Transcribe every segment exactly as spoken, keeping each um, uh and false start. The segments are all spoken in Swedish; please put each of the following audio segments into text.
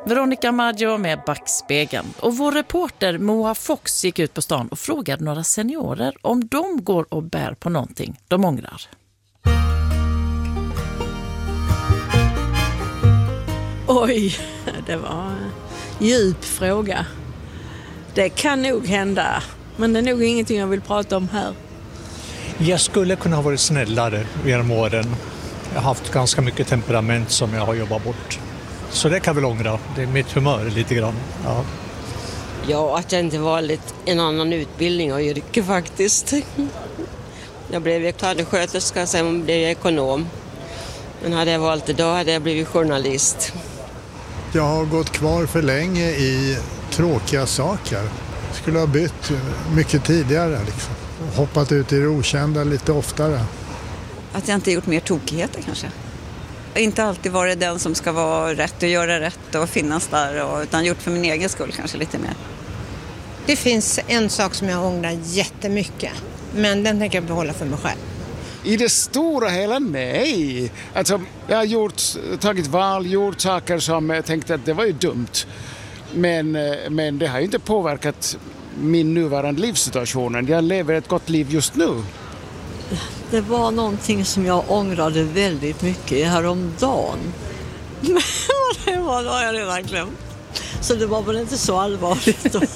Veronica Maggio med Backspegeln. Och vår reporter Moa Fox gick ut på stan och frågade några seniorer om de går och bär på någonting de ångrar. Oj, det var en djup fråga. Det kan nog hända, men det är nog ingenting jag vill prata om här. Jag skulle kunna ha varit snällare genom åren. Jag har haft ganska mycket temperament som jag har jobbat bort. Så det kan jag väl ångra. Det är mitt humör lite grann. Ja, ja att jag inte valt en annan utbildning och yrke faktiskt. Jag blev sköterska, sen blev jag ekonom. Men hade jag valt det då hade jag blivit journalist. Jag har gått kvar för länge i tråkiga saker. Skulle ha bytt mycket tidigare liksom. Hoppat ut i det okända lite oftare. Att jag inte gjort mer tokigheter kanske. Inte alltid varit den som ska vara rätt och göra rätt och finnas där. Och, utan gjort för min egen skull kanske lite mer. Det finns en sak som jag ångrar jättemycket. Men den tänker jag behålla för mig själv. I det stora hela nej. Alltså, jag har gjort, tagit val, gjort saker som jag tänkte att det var ju dumt. Men, men det har ju inte påverkat min nuvarande livssituation. Jag lever ett gott liv just nu. Det var någonting som jag ångrade väldigt mycket häromdagen. Men det var, det har jag redan glömt. Så det var väl inte så allvarligt då.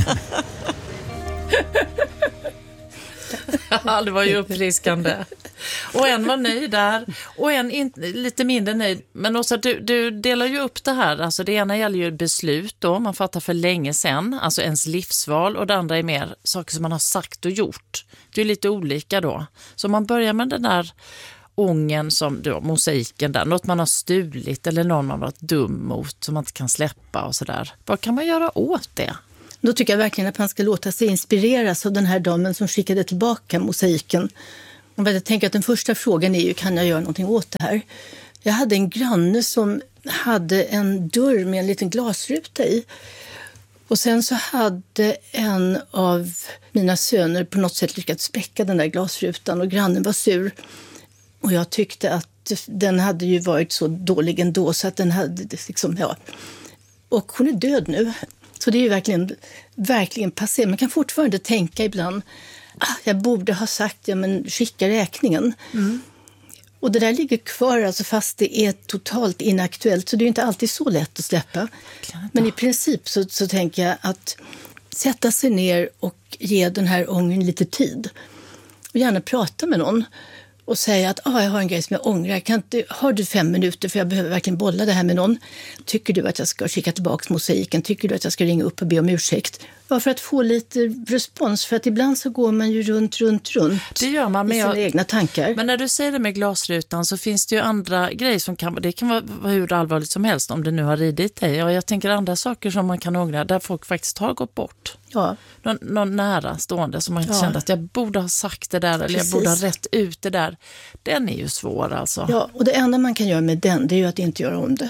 Ja, det var ju uppfriskande. Och en var nöjd där och en in, lite mindre nöjd. Men också du, du delar ju upp det här. Alltså det ena gäller ju beslut då, man fattar för länge sedan. Alltså ens livsval, och det andra är mer saker som man har sagt och gjort. Det är lite olika då. Så man börjar med den där ången som då, mosaiken där. Något man har stulit eller någon man varit dum mot som man inte kan släppa och sådär. Vad kan man göra åt det? Då tycker jag verkligen att man ska låta sig inspireras av den här damen som skickade tillbaka mosaiken. Och jag tänker att den första frågan är ju, kan jag göra någonting åt det här? Jag hade en granne som hade en dörr med en liten glasruta i. Och sen så hade en av mina söner på något sätt lyckats spräcka den där glasrutan och grannen var sur. Och jag tyckte att den hade ju varit så dålig ändå så att den hade liksom, ja. Och hon är död nu. Så det är ju verkligen, verkligen passé. Man kan fortfarande tänka ibland, ah, jag borde ha sagt, ja men skicka räkningen. Mm. Och det där ligger kvar, alltså fast det är totalt inaktuellt. Så det är ju inte alltid så lätt att släppa. Men i princip så, så tänker jag att sätta sig ner och ge den här ången lite tid. Och gärna prata med någon. Och säga att ah, jag har en grej som jag ångrar. Kan inte, har du fem minuter för jag behöver verkligen bolla det här med någon? Tycker du att jag ska skicka tillbaka mosaiken? Tycker du att jag ska ringa upp och be om ursäkt? Ja, för att få lite respons. För att ibland så går man ju runt, runt, runt. Det gör man med i sina jag, egna tankar. Men när du säger det med glasrutan så finns det ju andra grejer som kan, det kan vara hur allvarligt som helst om det nu har ridit dig. Och jag tänker andra saker som man kan ångra där folk faktiskt har gått bort. Ja. Någon, någon nära stående som man ja. kände att jag borde ha sagt det där. Precis. Eller jag borde ha rätt ut det där. Den är ju svår alltså. Ja, och det enda man kan göra med den, det är ju att inte göra om det.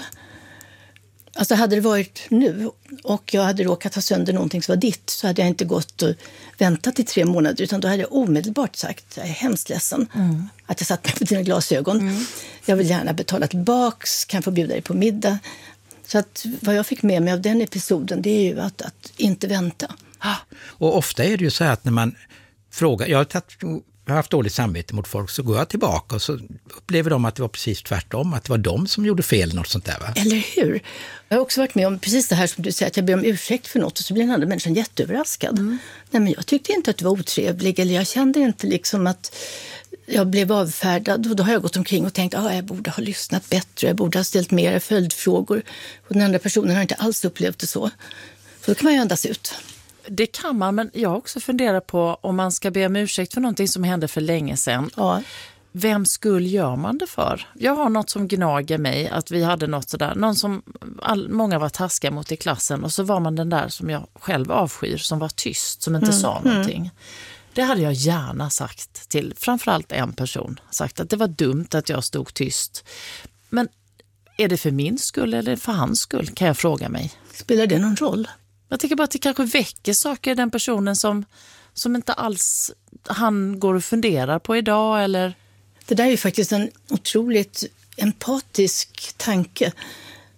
Alltså hade det varit nu och jag hade råkat ha sönder någonting som var ditt, så hade jag inte gått och väntat i tre månader, utan då hade jag omedelbart sagt, jag är hemskt ledsen mm. att jag satt med på dina glasögon. Mm. Jag vill gärna betala tillbaks, kan få bjuda dig på middag. Så att vad jag fick med mig av den episoden, det är ju att, att inte vänta. Och ofta är det ju så här att när man frågar, jag har tagit... jag har haft dåligt samvete mot folk, så går jag tillbaka och så upplever de att det var precis tvärtom, att det var de som gjorde fel, något sånt där, va? Eller hur? Jag har också varit med om precis det här som du säger, att jag ber om ursäkt för något och så blir den andra människan jätteöverraskad. Mm. Nej, men jag tyckte inte att du var otrevlig, eller jag kände inte liksom att jag blev avfärdad, och då har jag gått omkring och tänkt att ah, jag borde ha lyssnat bättre, jag borde ha ställt mer följdfrågor, och den andra personen har inte alls upplevt det så. Så då kan man ju andas ut. Det kan man, men jag också funderar på om man ska be om ursäkt för någonting som hände för länge sedan. Ja. Vem skulle gör man det för? Jag har något som gnager mig, att vi hade något sådär, någon som all, många var taskiga mot i klassen, och så var man den där som jag själv avskyr, som var tyst, som inte mm. sa någonting. Mm. Det hade jag gärna sagt till framförallt en person, sagt att det var dumt att jag stod tyst. Men är det för min skull eller för hans skull, kan jag fråga mig. Spelar det någon roll? Jag tycker bara att det kanske väcker saker i den personen som, som inte alls han går och funderar på idag. Eller... Det där är ju faktiskt en otroligt empatisk tanke.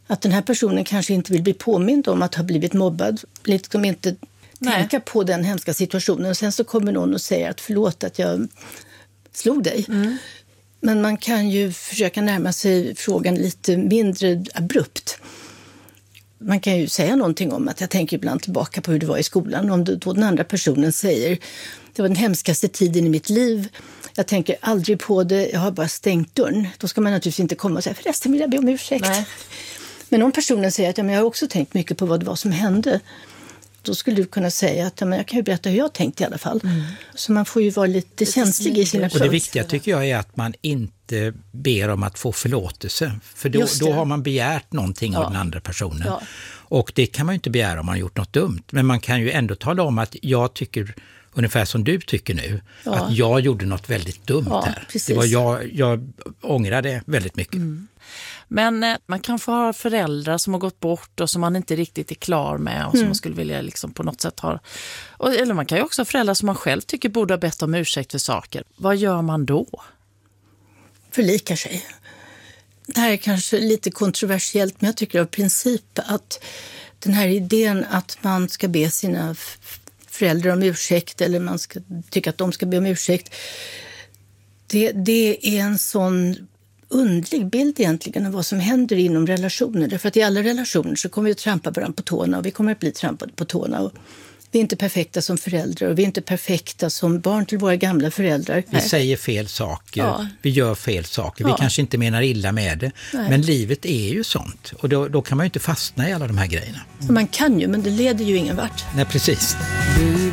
Att den här personen kanske inte vill bli påmind om att ha blivit mobbad. Liksom inte Nej. tänka på den hemska situationen. Och sen så kommer någon och säger att förlåt att jag slog dig. Mm. Men man kan ju försöka närma sig frågan lite mindre abrupt. Man kan ju säga någonting om att jag tänker ibland tillbaka på hur det var i skolan. Om då den andra personen säger det var den hemskaste tiden i mitt liv. Jag tänker aldrig på det, jag har bara stängt dörren. Då ska man naturligtvis inte komma och säga förresten vill jag be om ursäkt. Nej. Men om personen säger att ja, men jag har också tänkt mycket på vad det var som hände. Då skulle du kunna säga att ja, men jag kan ju berätta hur jag tänkt i alla fall. Mm. Så man får ju vara lite, lite känslig i sina Och det viktiga tycker jag är att man inte ber om att få förlåtelse. För då, då har man begärt någonting ja. av den andra personen. Ja. Och det kan man ju inte begära om man har gjort något dumt. Men man kan ju ändå tala om att jag tycker, ungefär som du tycker nu, ja. att jag gjorde något väldigt dumt ja, här. Precis. Det var jag, jag ångrade väldigt mycket. Mm. Men eh, man kan få ha föräldrar som har gått bort och som man inte riktigt är klar med och som mm. man skulle vilja liksom på något sätt ha. Och, eller man kan ju också ha föräldrar som man själv tycker borde ha bett om ursäkt för saker. Vad gör man då? Förlikar sig. Det här är kanske lite kontroversiellt, men jag tycker av princip att den här idén att man ska be sina föräldrar om ursäkt eller man ska tycka att de ska be om ursäkt, det, det är en sån undlig bild egentligen av vad som händer inom relationer. Därför att i alla relationer så kommer vi att trampa varandra på tårna och vi kommer att bli trampade på tårna. Och vi är inte perfekta som föräldrar och vi är inte perfekta som barn till våra gamla föräldrar. Vi Nej. säger fel saker, ja. vi gör fel saker, ja. vi kanske inte menar illa med det. Nej. Men livet är ju sånt och då, då kan man ju inte fastna i alla de här grejerna. Så man kan ju, men det leder ju ingen vart. Nej, precis. Vi